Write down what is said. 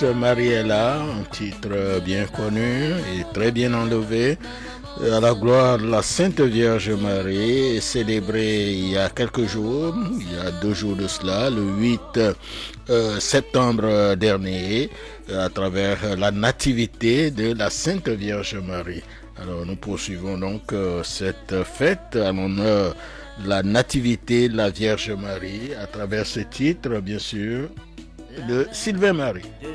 Mariella, un titre bien connu et très bien enlevé. À la gloire de la Sainte Vierge Marie, célébrée il y a quelques jours, il y a 2 jours de cela, le 8 septembre dernier, à travers la nativité de la Sainte Vierge Marie. Alors nous poursuivons donc cette fête en l'honneur de la nativité de la Vierge Marie à travers ce titre, bien sûr, de Sylvain Marie.